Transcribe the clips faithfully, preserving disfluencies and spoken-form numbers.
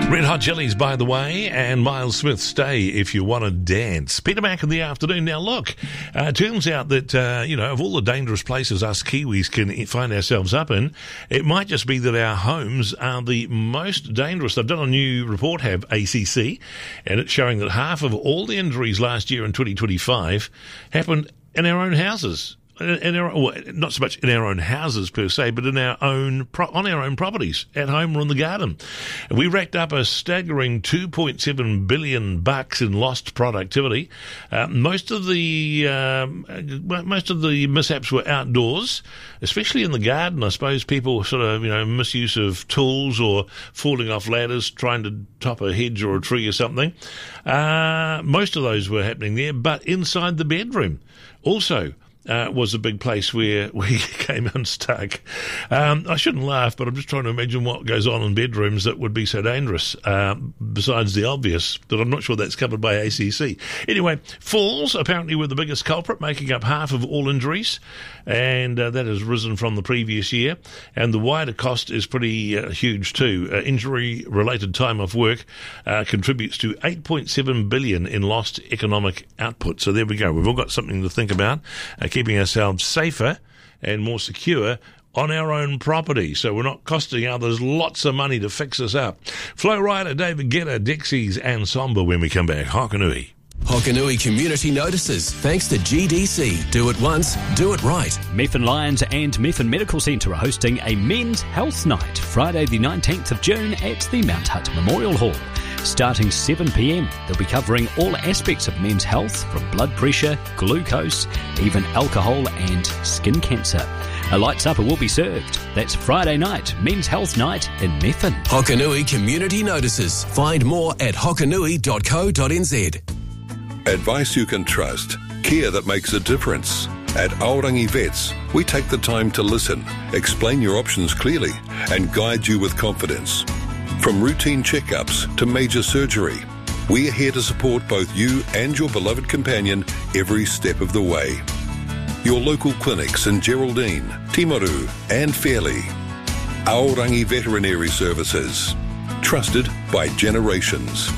Red Hot Chilies, by the way, and Miles Smith, Stay If You Want to Dance. Peter Mac in the afternoon. Now, look, uh, it turns out that, uh, you know, of all the dangerous places us Kiwis can find ourselves up in, it might just be that our homes are the most dangerous. They've done a new report, have A C C, and it's showing that half of all the injuries last year in twenty twenty-five happened in our own houses. In our, well, not so much in our own houses per se, but in our own pro- on our own properties, at home or in the garden. We racked up a staggering two point seven billion bucks in lost productivity. Uh, most of the um, most of the mishaps were outdoors, especially in the garden. I suppose people sort of, you know, misuse of tools or falling off ladders, trying to top a hedge or a tree or something. Uh, most of those were happening there, but inside the bedroom also. Uh, was a big place where we came unstuck. Um, I shouldn't laugh, but I'm just trying to imagine what goes on in bedrooms that would be so dangerous, uh, besides the obvious, that I'm not sure that's covered by A C C. Anyway, falls apparently were the biggest culprit, making up half of all injuries, and uh, that has risen from the previous year. And the wider cost is pretty uh, huge too. Uh, injury-related time off work uh, contributes to eight point seven billion dollars in lost economic output. So there we go. We've all got something to think about. Uh, keeping ourselves safer and more secure on our own property, so we're not costing others lots of money to fix us up. Flow Rider, David Guetta, Dixie's and Somber when we come back. Hokanui. Hokanui Community Notices, thanks to G D C. Do it once, do it right. Methven Lions and Methven Medical Centre are hosting a Men's Health Night, Friday the nineteenth of June at the Mount Hutt Memorial Hall. Starting seven p.m, they'll be covering all aspects of men's health, from blood pressure, glucose, even alcohol and skin cancer. A light supper will be served. That's Friday night, Men's Health Night in Methven. Hokanui Community Notices. Find more at hokanui dot co dot n z. Advice you can trust. Care that makes a difference. At Aorangi Vets, we take the time to listen, explain your options clearly, and guide you with confidence. From routine checkups to major surgery, we're here to support both you and your beloved companion every step of the way. Your local clinics in Geraldine, Timaru and Fairley. Aorangi Veterinary Services. Trusted by generations.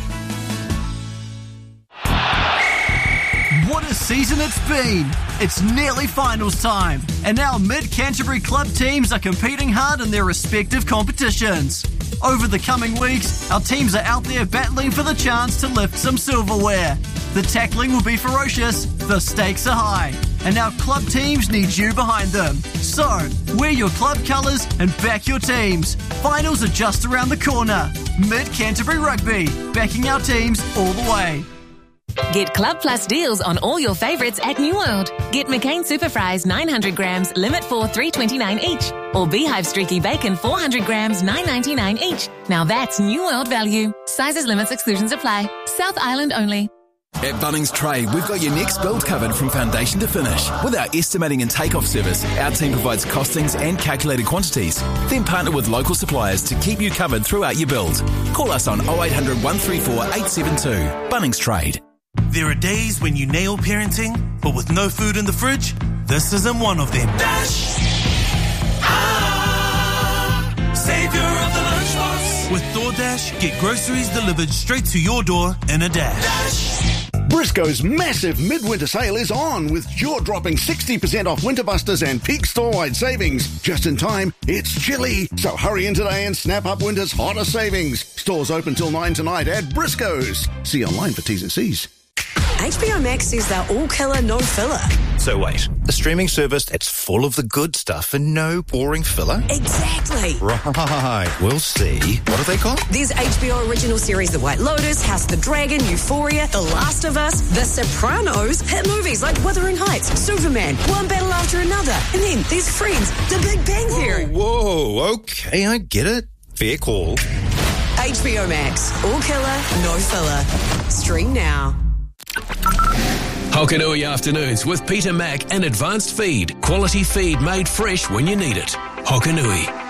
What a season it's been! It's nearly finals time, and our Mid-Canterbury club teams are competing hard in their respective competitions. Over the coming weeks, our teams are out there battling for the chance to lift some silverware. The tackling will be ferocious, the stakes are high, and our club teams need you behind them. So, wear your club colours and back your teams. Finals are just around the corner. Mid-Canterbury Rugby, backing our teams all the way. Get Club Plus deals on all your favourites at New World. Get McCain Super Fries nine hundred grams, limit for three twenty-nine each. Or Beehive Streaky Bacon four hundred grams, nine ninety-nine each. Now that's New World value. Sizes, limits, exclusions apply. South Island only. At Bunnings Trade, we've got your next build covered from foundation to finish. With our estimating and takeoff service, our team provides costings and calculated quantities. Then partner with local suppliers to keep you covered throughout your build. Call us on oh eight hundred, one three four, eight seven two. Bunnings Trade. There are days when you nail parenting, but with no food in the fridge, this isn't one of them. Dash! Ah! Savior of the lunchbox. With DoorDash, get groceries delivered straight to your door in a dash. Dash! Briscoe's massive midwinter sale is on, with jaw-dropping sixty percent off Winter Busters and peak store-wide savings. Just in time, it's chilly, so hurry in today and snap up winter's hottest savings. Stores open till nine tonight at Briscoe's. See online for T's and C's. H B O Max is their all-killer, no-filler. So wait, a streaming service that's full of the good stuff and no boring filler? Exactly. Right, we'll see. What are they called? There's H B O original series The White Lotus, House of the Dragon, Euphoria, The Last of Us, The Sopranos, hit movies like Wuthering Heights, Superman, one battle after another, and then there's Friends, The Big Bang Theory. Whoa, whoa, okay, I get it. Fair call. H B O Max, all-killer, no-filler. Stream now. Hokanui Afternoons with Peter Mac and Advanced Feed. Quality feed made fresh when you need it. Hokanui.